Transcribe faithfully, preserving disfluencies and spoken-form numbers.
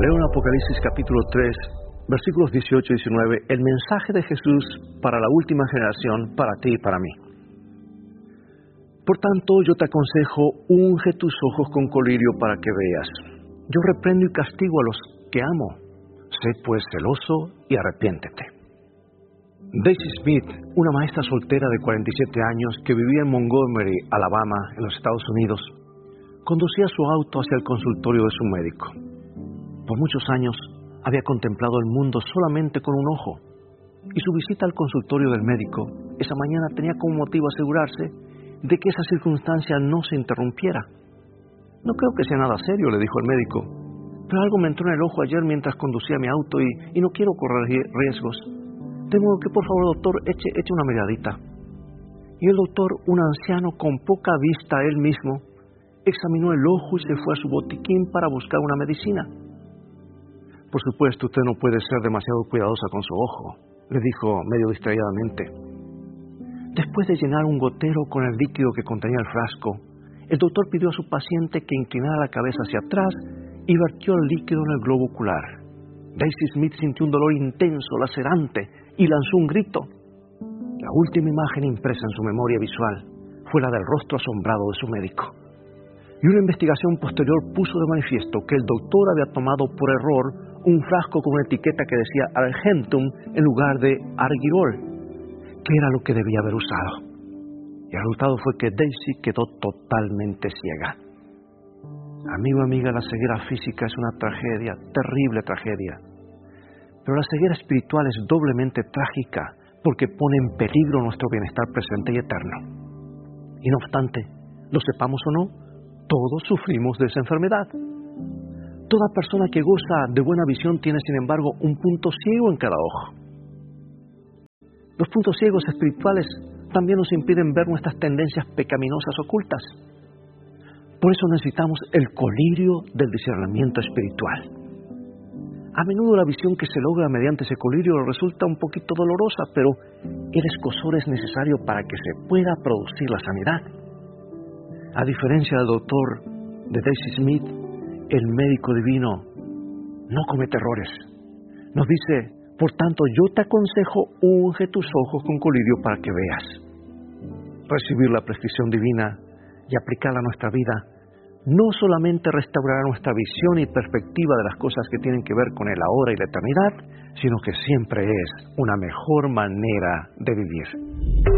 Leo en Apocalipsis capítulo tres, versículos dieciocho y diecinueve, el mensaje de Jesús para la última generación, para ti y para mí. Por tanto, yo te aconsejo, unge tus ojos con colirio para que veas. Yo reprendo y castigo a los que amo. Sé pues celoso y arrepiéntete. Daisy Smith, una maestra soltera de cuarenta y siete años que vivía en Montgomery, Alabama, en los Estados Unidos, conducía su auto hacia el consultorio de su médico. Por muchos años había contemplado el mundo solamente con un ojo, y su visita al consultorio del médico esa mañana tenía como motivo asegurarse de que esa circunstancia no se interrumpiera. No creo que sea nada serio, le dijo el médico, pero algo me entró en el ojo ayer mientras conducía mi auto y, y no quiero correr riesgos. De modo que, por favor, doctor, eche, eche una miradita. Y el doctor, un anciano con poca vista él mismo, examinó el ojo y se fue a su botiquín para buscar una medicina. Por supuesto, usted no puede ser demasiado cuidadosa con su ojo, le dijo medio distraídamente. Después de llenar un gotero con el líquido que contenía el frasco, el doctor pidió a su paciente que inclinara la cabeza hacia atrás y vertió el líquido en el globo ocular. Daisy Smith sintió un dolor intenso, lacerante, y lanzó un grito. La última imagen impresa en su memoria visual fue la del rostro asombrado de su médico. Y una investigación posterior puso de manifiesto que el doctor había tomado por error un frasco con una etiqueta que decía Argentum en lugar de Argirol, que era lo que debía haber usado. Y el resultado fue que Daisy quedó totalmente ciega. Amigo, amiga, la ceguera física es una tragedia, terrible tragedia. Pero la ceguera espiritual es doblemente trágica porque pone en peligro nuestro bienestar presente y eterno. Y no obstante, lo sepamos o no, todos sufrimos de esa enfermedad. Toda persona que goza de buena visión tiene, sin embargo, un punto ciego en cada ojo. Los puntos ciegos espirituales también nos impiden ver nuestras tendencias pecaminosas ocultas. Por eso necesitamos el colirio del discernimiento espiritual. A menudo la visión que se logra mediante ese colirio resulta un poquito dolorosa, pero el escozor es necesario para que se pueda producir la sanidad. A diferencia del doctor de Daisy Smith, el médico divino no comete errores. Nos dice, por tanto, yo te aconsejo, unge tus ojos con colirio para que veas. Recibir la prescripción divina y aplicarla a nuestra vida no solamente restaurará nuestra visión y perspectiva de las cosas que tienen que ver con el ahora y la eternidad, sino que siempre es una mejor manera de vivir.